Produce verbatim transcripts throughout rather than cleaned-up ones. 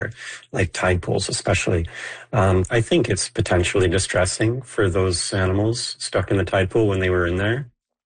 like tide pools especially. Um, I think it's potentially distressing for those animals stuck in the tide pool when they were in there.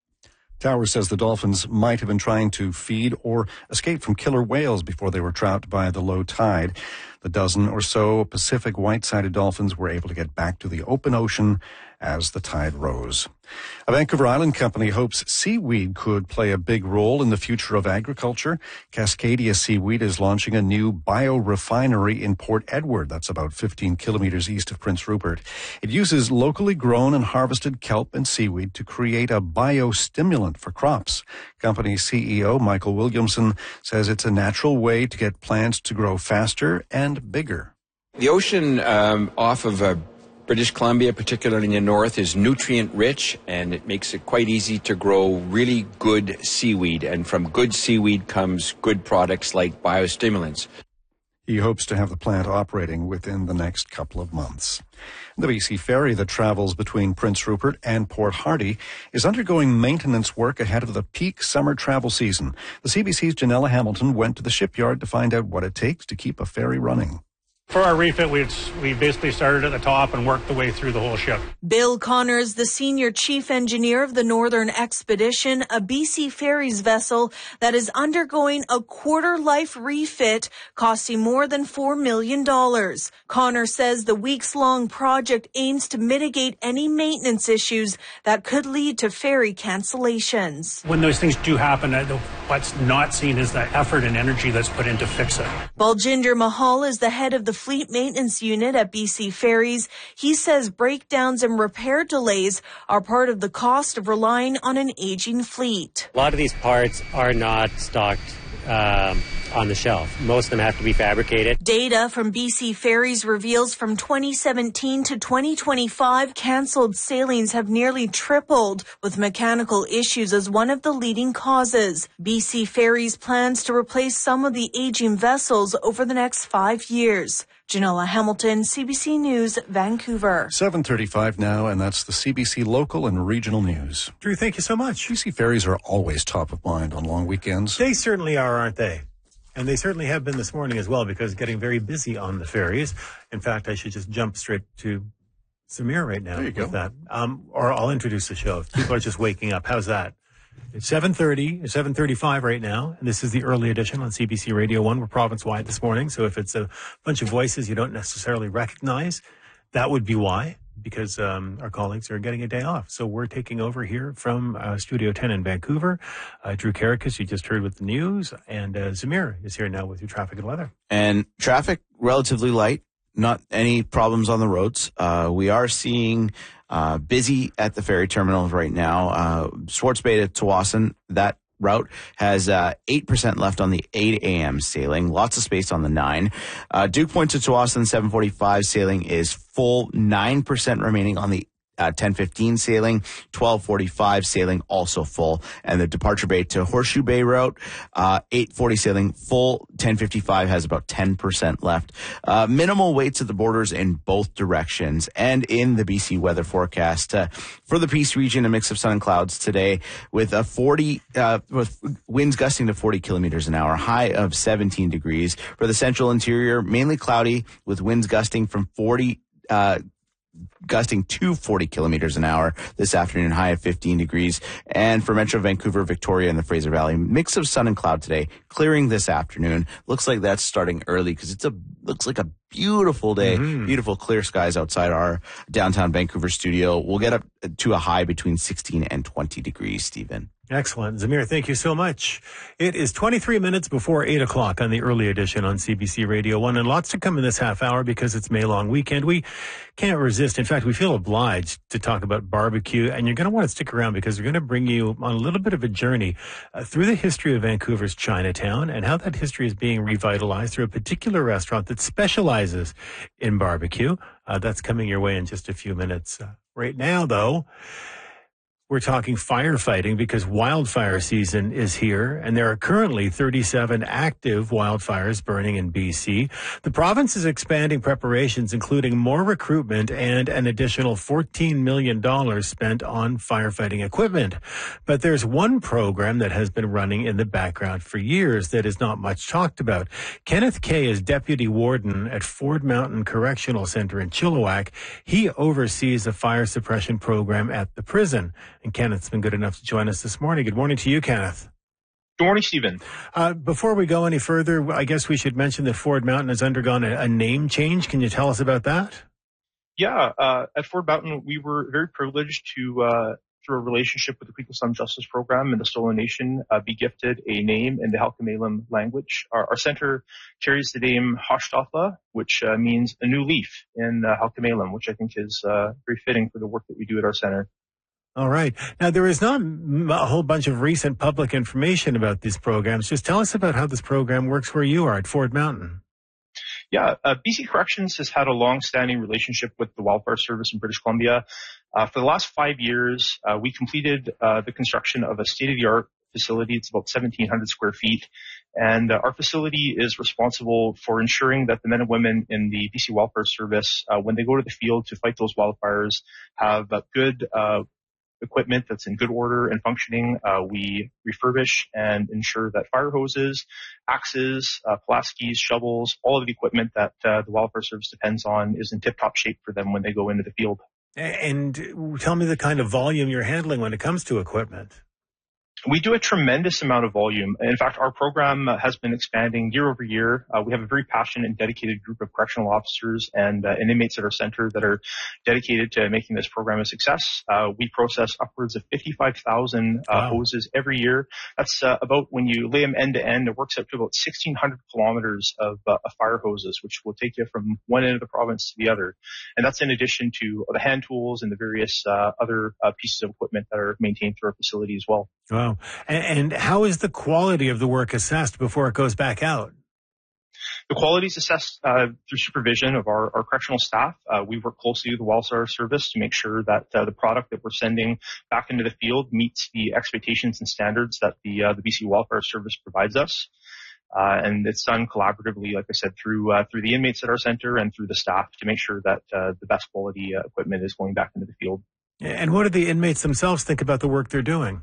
Towers says the dolphins might have been trying to feed or escape from killer whales before they were trapped by the low tide. The dozen or so Pacific white-sided dolphins were able to get back to the open ocean as the tide rose. A Vancouver Island company hopes seaweed could play a big role in the future of agriculture. Cascadia Seaweed is launching a new biorefinery in Port Edward. That's about fifteen kilometers east of Prince Rupert. It uses locally grown and harvested kelp and seaweed to create a biostimulant for crops. Company C E O Michael Williamson says it's a natural way to get plants to grow faster and bigger. The ocean um, off of uh, British Columbia, particularly in the north, is nutrient rich, and it makes it quite easy to grow really good seaweed. And from good seaweed comes good products like biostimulants. He hopes to have the plant operating within the next couple of months. The B C ferry that travels between Prince Rupert and Port Hardy is undergoing maintenance work ahead of the peak summer travel season. The C B C's Janella Hamilton went to the shipyard to find out what it takes to keep a ferry running. For our refit, we we basically started at the top and worked the way through the whole ship. Bill Connors, the senior chief engineer of the Northern Expedition, a B C Ferries vessel that is undergoing a quarter-life refit costing more than four million dollars. Connors says the weeks-long project aims to mitigate any maintenance issues that could lead to ferry cancellations. When those things do happen, what's not seen is the effort and energy that's put in to fix it. Baljinder Mahal is the head of the Fleet Maintenance Unit at B C Ferries. He says breakdowns and repair delays are part of the cost of relying on an aging fleet. A lot of these parts are not stocked um, on the shelf. Most of them have to be fabricated. Data from B C Ferries reveals from twenty seventeen to twenty twenty-five, canceled sailings have nearly tripled, with mechanical issues as one of the leading causes. B C Ferries plans to replace some of the aging vessels over the next five years. Janella Hamilton, C B C News, Vancouver. seven thirty-five now, and that's the C B C local and regional news. Drew, thank you so much. B C ferries are always top of mind on long weekends. They certainly are, aren't they? And they certainly have been this morning as well, because getting very busy on the ferries. In fact, I should just jump straight to Samir right now. There you with go. that. Um, or I'll introduce the show. If people are just waking up, how's that? It's seven thirty, it's seven thirty-five right now, and this is the early edition on C B C Radio one. We're province-wide this morning, so if it's a bunch of voices you don't necessarily recognize, that would be why, because um, our colleagues are getting a day off. So we're taking over here from uh, Studio ten in Vancouver. Uh, Drew Karakas, you just heard with the news, and uh, Zamir is here now with your traffic and weather. And traffic, relatively light. Not any problems on the roads. Uh, we are seeing uh, busy at the ferry terminals right now. Uh, Swartz Bay to Tsawwassen, that route has uh, eight percent left on the eight a.m. sailing. Lots of space on the nine. Uh, Duke Point to Tsawwassen, seven forty-five sailing is full. nine percent remaining on the Uh, ten fifteen sailing, twelve forty-five sailing also full, and the Departure Bay to Horseshoe Bay route, uh, eight forty sailing full, ten fifty-five has about ten percent left. Uh, minimal waits at the borders in both directions, and in the B C weather forecast uh, for the Peace region, a mix of sun and clouds today with a forty, uh, with winds gusting to forty kilometers an hour, high of seventeen degrees. For the central interior, mainly cloudy with winds gusting from forty, uh, gusting to forty kilometers an hour this afternoon, high of fifteen degrees. And for Metro Vancouver, Victoria, and the Fraser Valley, mix of sun and cloud today, clearing this afternoon. Looks like that's starting early because it's a looks like a beautiful day, mm-hmm. Beautiful clear skies outside our downtown Vancouver studio. We'll get up to a high between sixteen and twenty degrees, Stephen. Excellent. Zamir, thank you so much. It is twenty-three minutes before eight o'clock on the early edition on C B C Radio one, and lots to come in this half hour because it's May long weekend. We can't resist. In fact, we feel obliged to talk about barbecue, and you're going to want to stick around because we're going to bring you on a little bit of a journey uh, through the history of Vancouver's Chinatown and how that history is being revitalized through a particular restaurant that specializes in barbecue. Uh, that's coming your way in just a few minutes. Uh, right now, though, We're talking firefighting because wildfire season is here, and there are currently thirty-seven active wildfires burning in B C. The province is expanding preparations, including more recruitment and an additional fourteen million dollars spent on firefighting equipment. But there's one program that has been running in the background for years that is not much talked about. Kenneth Kay is deputy warden at Ford Mountain Correctional Center in Chilliwack. He oversees a fire suppression program at the prison. And Kenneth's been good enough to join us this morning. Good morning to you, Kenneth. Good morning, Stephen. Uh, before we go any further, I guess we should mention that Ford Mountain has undergone a, a name change. Can you tell us about that? Yeah, uh, at Ford Mountain, we were very privileged to, uh, through a relationship with the Kwikwisam Justice Program and the Stolen Nation, uh, be gifted a name in the Halkomelem language. Our, our center carries the name Hashtatla, which uh, means a new leaf in uh, Halkomelem, which I think is uh, very fitting for the work that we do at our center. All right. Now, there is not a whole bunch of recent public information about these programs. Just tell us about how this program works where you are at Ford Mountain. Yeah, uh, B C Corrections has had a long-standing relationship with the Wildfire Service in British Columbia. Uh, for the last five years, uh, we completed uh, the construction of a state-of-the-art facility. It's about seventeen hundred square feet. And uh, our facility is responsible for ensuring that the men and women in the B C Wildfire Service, uh, when they go to the field to fight those wildfires, have uh, good uh equipment that's in good order and functioning. Uh, we refurbish and ensure that fire hoses, axes, uh, Pulaskis, shovels, all of the equipment that uh, the Wildfire Service depends on is in tip-top shape for them when they go into the field. And tell me the kind of volume you're handling when it comes to equipment. We do a tremendous amount of volume. In fact, our program uh, has been expanding year over year. Uh, we have a very passionate and dedicated group of correctional officers and, uh, and inmates at our center that are dedicated to making this program a success. Uh, we process upwards of fifty-five thousand uh, wow. hoses every year. That's uh, about, when you lay them end to end, it works up to about sixteen hundred kilometers of, uh, of fire hoses, which will take you from one end of the province to the other. And that's in addition to the hand tools and the various uh, other uh, pieces of equipment that are maintained through our facility as well. Wow. And how is the quality of the work assessed before it goes back out? The quality is assessed uh, through supervision of our, our correctional staff. Uh, we work closely with the Wildfire Service to make sure that uh, the product that we're sending back into the field meets the expectations and standards that the uh, the B C Wildfire Service provides us. Uh, and it's done collaboratively, like I said, through uh, through the inmates at our center and through the staff to make sure that uh, the best quality uh, equipment is going back into the field. And what do the inmates themselves think about the work they're doing?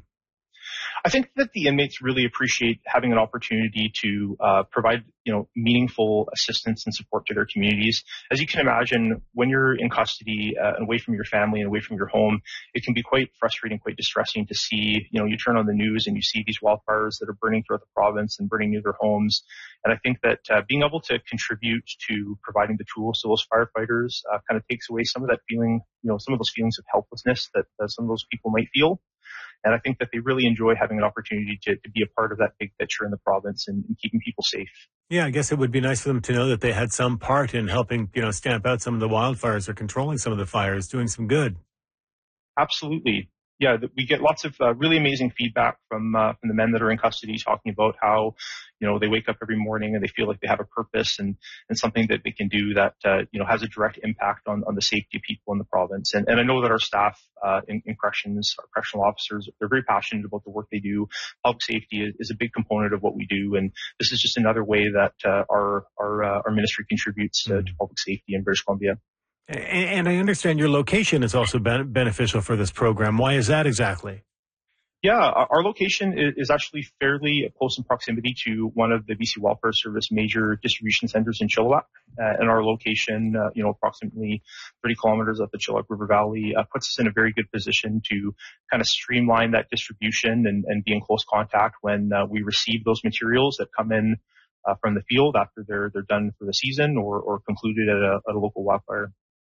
I think that the inmates really appreciate having an opportunity to uh, provide, you know, meaningful assistance and support to their communities. As you can imagine, when you're in custody uh, and away from your family and away from your home, it can be quite frustrating, quite distressing to see, you know, you turn on the news and you see these wildfires that are burning throughout the province and burning near their homes. And I think that uh, being able to contribute to providing the tools to those firefighters uh, kind of takes away some of that feeling, you know, some of those feelings of helplessness that uh, some of those people might feel. And I think that they really enjoy having an opportunity to, to be a part of that big picture in the province and, and keeping people safe. Yeah, I guess it would be nice for them to know that they had some part in helping, you know, stamp out some of the wildfires or controlling some of the fires, doing some good. Absolutely. Yeah, we get lots of uh, really amazing feedback from uh, from the men that are in custody talking about how, you know, they wake up every morning and they feel like they have a purpose and, and something that they can do that, uh, you know, has a direct impact on, on the safety of people in the province. And, and I know that our staff uh, in, in corrections, our correctional officers, they're very passionate about the work they do. Public safety is, is a big component of what we do. And this is just another way that uh, our our, uh, our ministry contributes uh, to public safety in British Columbia. And I understand your location is also ben- beneficial for this program. Why is that exactly? Yeah, our location is actually fairly close in proximity to one of the B C Wildfire Service major distribution centers in Chilliwack. Uh, and our location, uh, you know, approximately thirty kilometers up the Chilliwack River Valley, uh, puts us in a very good position to kind of streamline that distribution and, and be in close contact when uh, we receive those materials that come in uh, from the field after they're they're done for the season or, or concluded at a, at a local wildfire.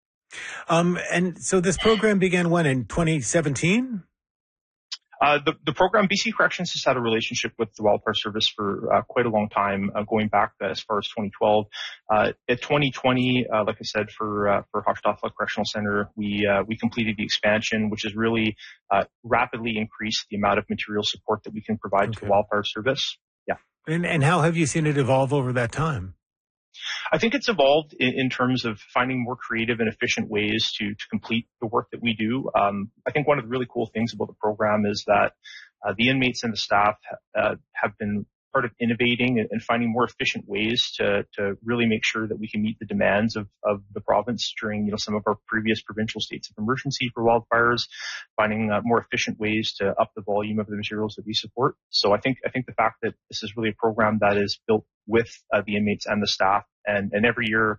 Um, and so this program began when, in twenty seventeen? Uh, the, the program, B C Corrections, has had a relationship with the Wildfire Service for uh, quite a long time, uh, going back as far as twenty twelve. Uh, at twenty twenty, uh, like I said, for uh, for Hashtatla Correctional Center, we uh, we completed the expansion, which has really uh, rapidly increased the amount of material support that we can provide okay. to the Wildfire Service. Yeah. And and how have you seen it evolve over that time? I think it's evolved in, in terms of finding more creative and efficient ways to, to complete the work that we do. Um, I think one of the really cool things about the program is that uh, the inmates and the staff uh, have been part of innovating and, and finding more efficient ways to, to really make sure that we can meet the demands of, of the province during, you know, some of our previous provincial states of emergency for wildfires, finding uh, more efficient ways to up the volume of the materials that we support. So I think, I think the fact that this is really a program that is built with uh, the inmates and the staff, and, and every year